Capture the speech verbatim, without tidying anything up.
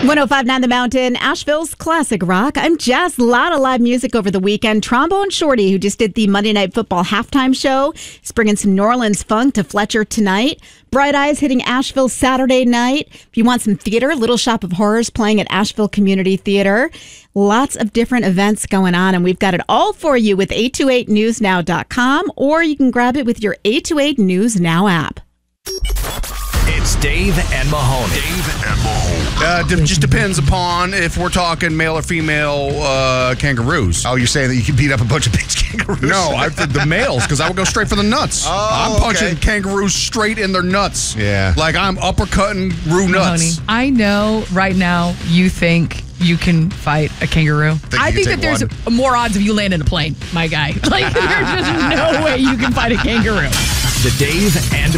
one oh five point nine The Mountain, Asheville's classic rock. I'm Jess. A lot of live music over the weekend. Trombone Shorty, who just did the Monday Night Football halftime show, is bringing some New Orleans funk to Fletcher tonight. Bright Eyes hitting Asheville Saturday night. If you want some theater, Little Shop of Horrors playing at Asheville Community Theater. Lots of different events going on, and we've got it all for you with eight two eight news now dot com, or you can grab it with your eight two eight News Now app. It's Dave and Mahoney. Dave and Mahoney. Uh, d- just depends upon if we're talking male or female uh, kangaroos. Oh, you're saying that you can beat up a bunch of bitch kangaroos? No, I, the, the males, because I would go straight for the nuts. Oh, I'm punching okay. kangaroos straight in their nuts. Yeah. Like I'm uppercutting roo nuts. Mahoney, I know right now you think you can fight a kangaroo. Think I you think can that take there's more odds of you landing a plane, my guy. Like, there's just no way you can fight a kangaroo. The Dave and